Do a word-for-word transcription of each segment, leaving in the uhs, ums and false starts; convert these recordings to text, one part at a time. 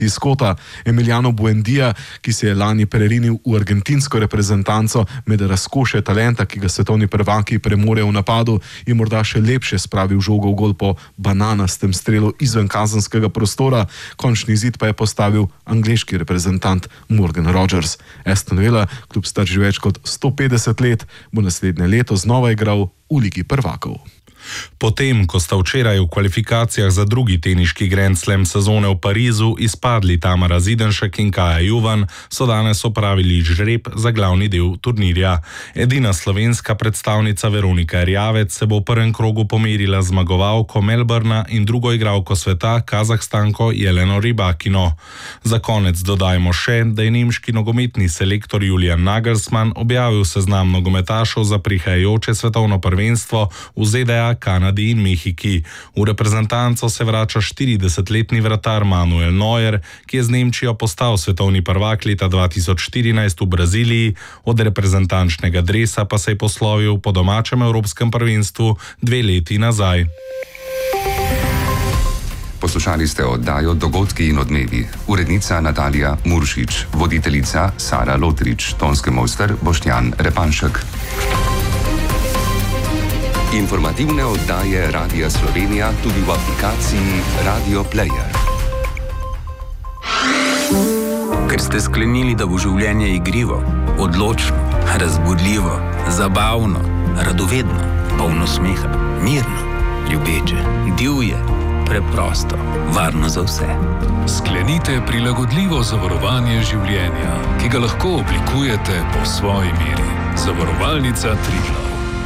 iz kota. Emiliano Buendía, ki se je lani prerinil v argentinsko reprezentanco med razkošje talenta, ki ga svetovni prvaki premorejo v napadu, je morda še lepše spravil žogo v gol po bananastem strelu izven kazenskega prostora. Končni izid pa je postavil angleški reprezentant Morgan Rogers. Aston Villa, klub star že več kot sto petdeset let, bo naslednje leto znova igral v Ligi prvakov. Potem, ko sta včeraj v kvalifikacijah za drugi teniški Grand Slam sezone v Parizu izpadli Tamara Zidenšek in Kaja Juvan, so danes opravili žreb za glavni del turnirja. Edina slovenska predstavnica Veronika Erjavec se bo v prvem krogu pomerila z zmagovalko Melbourna in drugo igralko sveta, Kazahstanko Jeleno Rybakino. Za konec dodajmo še, da je nemški nogometni selektor Julian Nagelsmann objavil seznam nogometašov za prihajajoče svetovno prvenstvo v Z D A, Kanadi in Mehiki. V reprezentanco se vrača štiridesetletni vratar Manuel Neuer, ki je z Nemčijo postal svetovni prvak leta dva tisoč štirinajst v Braziliji, od reprezentančnega dresa pa se je poslovil po domačem evropskem prvenstvu dve leti nazaj. Poslušali ste oddajo Dogodki in odmevi. Urednica Natalija Muršič, voditeljica Sara Lotrič, tonski mojster Boštjan Repanšek. Informativne oddaje Radia Slovenija tudi v aplikaciji Radio Player. Ker ste sklenili, da bo življenje igrivo, odločno, razbudljivo, zabavno, radovedno, polno smeha, mirno, ljubeče, divje, preprosto, varno za vse. Sklenite prilagodljivo zavarovanje življenja, ki ga lahko oblikujete po svoji meri. Zavarovalnica Triglav.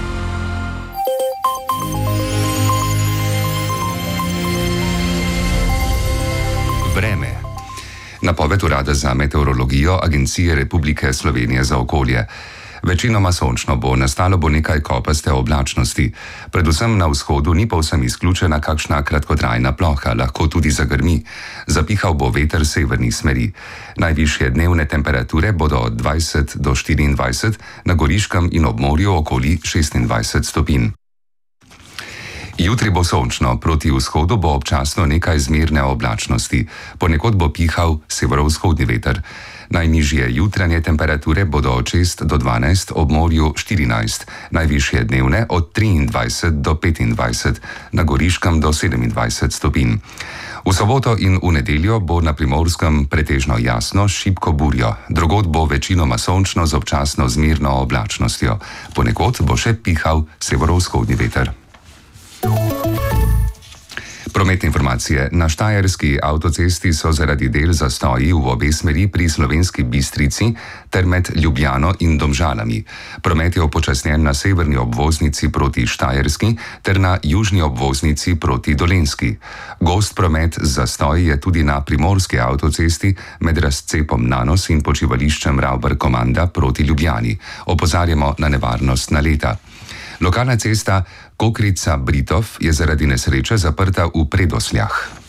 Vreme. Napoved Urada za meteorologijo Agencije Republike Slovenije za okolje. Večinoma sončno bo, nastalo bo nekaj kopaste oblačnosti. Predvsem na vzhodu ni povsem izključena kakšna kratkotrajna ploha, lahko tudi zagrmi. Zapihal bo veter severnih smeri. Najvišje dnevne temperature bodo od dvajset do štiriindvajset, na Goriškem in ob morju okoli šestindvajset stopinj. Jutri bo sončno, proti vzhodu bo občasno nekaj zmerne oblačnosti, ponekod bo pihal severovzhodni veter. Najnižje jutranje temperature bodo od šest do dvanajst, ob morju štirinajst, najvišje dnevne od triindvajset do petindvajset, na Goriškem do sedemindvajset stopinj. V soboto in v nedeljo bo na Primorskem pretežno jasno s šibko burjo, drugod bo večinoma sončno z občasno zmerno oblačnostjo, ponekod bo še pihal severovzhodni veter. Prometne informacije. Na Štajerski avtocesti so zaradi del zastoji v obe smeri pri Slovenski Bistrici ter med Ljubljano in Domžalami. Promet je upočasnjen na severni obvoznici proti Štajerski ter na južni obvoznici proti Dolenjski. Gost promet z zastoji je tudi na Primorski avtocesti med razcepom Nanos in počivališčem Ravbar-Komanda proti Ljubljani. Opozarjamo na nevarnost naleta. Lokalna cesta Kokrica-Britov je zaradi nesreče zaprta v Predosljah.